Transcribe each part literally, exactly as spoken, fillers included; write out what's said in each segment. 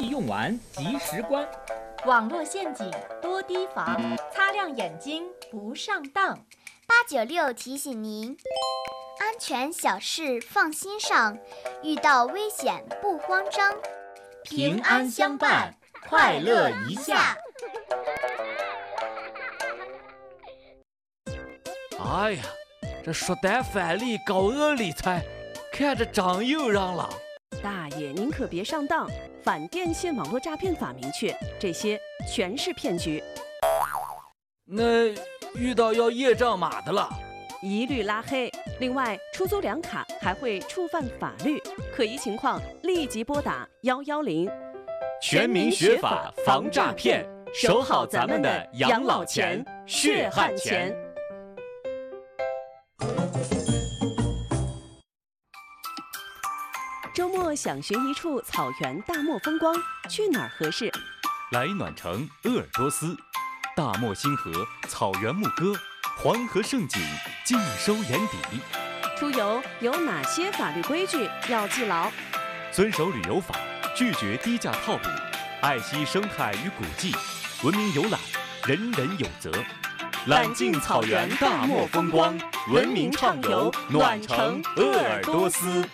戏用完及时关。 网络陷阱多提防，擦亮眼睛不上当。 八九六提醒您，安全小事放心上，遇到危险不慌张， 平安相伴，快乐一下。 哎呀，这说单返利高额理财，看着长又让了。 大爷，您可别上当！反电信网络诈骗法明确，这些全是骗局。 那遇到要验证码的了， 一律拉黑。另外，出租两卡还会触犯法律，可疑情况立即拨打幺幺零。 全民学法防诈骗，守好咱们的养老钱、血汗钱。 周末想寻一处草原大漠风光，去哪儿合适？ 来暖城鄂尔多斯，大漠星河，草原牧歌，黄河盛景尽收眼底。 出游有哪些法律规矩要记牢？ 遵守旅游法，拒绝低价套路，爱惜生态与古迹，文明游览，人人有责。揽尽草原大漠风光，文明畅游暖城鄂尔多斯。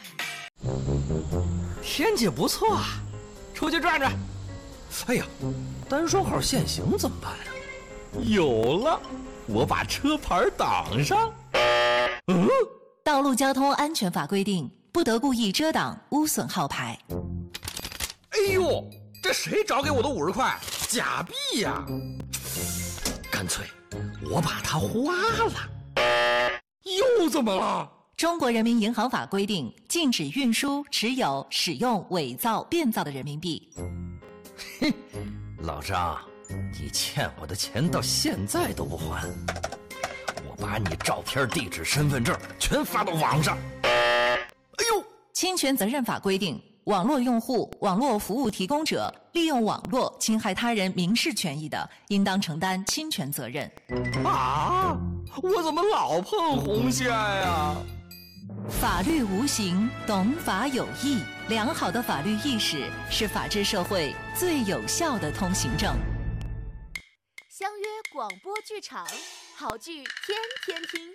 天气不错啊，出去转转。哎呀，单双号限行怎么办啊？有了，我把车牌挡上。 嗯，道路交通安全法规定，不得故意遮挡、污损号牌。 哎呦，这谁找给我的五十块？假币呀！干脆我把它花了。又怎么了？ 中国人民银行法规定，禁止运输、持有、使用伪造、变造的人民币。 哼，老张，你欠我的钱到现在都不还，我把你照片、地址、身份证全发到网上。哎呦！ 侵权责任法规定，网络用户、网络服务提供者利用网络侵害他人民事权益的，应当承担侵权责任。 啊！我怎么老碰红线呀？ 法律无形，懂法有义。良好的法律意识是法治社会最有效的通行证。 相约广播剧场，好剧天天听。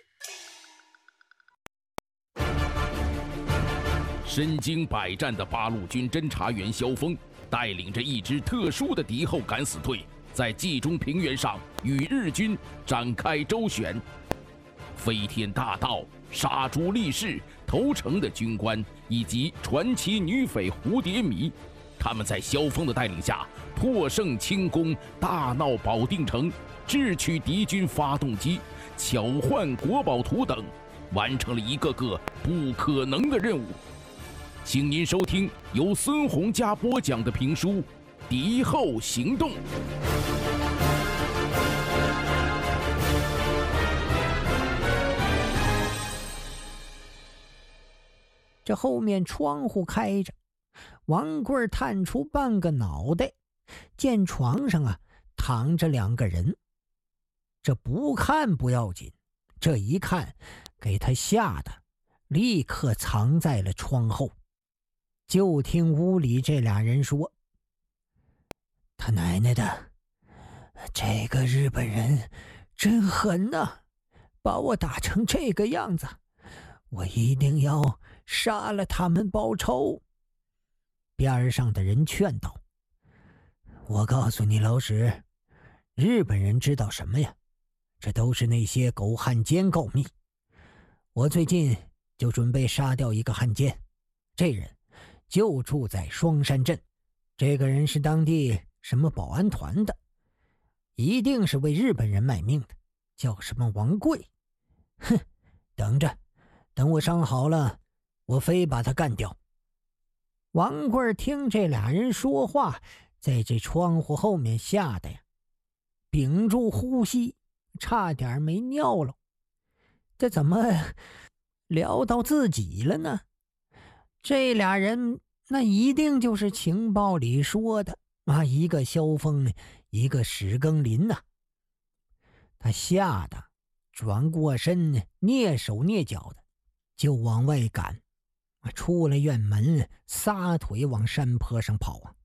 身经百战的八路军侦察员萧峰，带领着一支特殊的敌后敢死队，在冀中平原上与日军展开周旋。飞天大盗、杀猪立士、投诚的军官以及传奇女匪蝴蝶迷，他们在萧峰的带领下破胜清宫，大闹保定城，智取敌军发动机，巧换国宝图等，完成了一个个不可能的任务。请您收听由孙洪嘉播讲的评书《敌后行动》。 这后面窗户开着，王贵探出半个脑袋，见床上啊躺着两个人。这不看不要紧，这一看给他吓得立刻藏在了窗后。就听屋里这俩人说：“他奶奶的，这个日本人真狠呐，把我打成这个样子，我一定要杀了他们报仇。”边上的人劝道：“我告诉你老史，日本人知道什么呀？这都是那些狗汉奸告密。我最近就准备杀掉一个汉奸，这人就住在双山镇，这个人是当地什么保安团的，一定是为日本人卖命的，叫什么王贵。哼，等着，等我伤好了，我非把他干掉。”王贵听这俩人说话，在这窗户后面吓得呀，屏住呼吸，差点没尿了。这怎么聊到自己了呢？这俩人那一定就是情报里说的啊，一个萧峰，一个史庚林呐、啊。他吓得转过身，蹑手蹑脚的就往外赶，出了院门，撒腿往山坡上跑啊。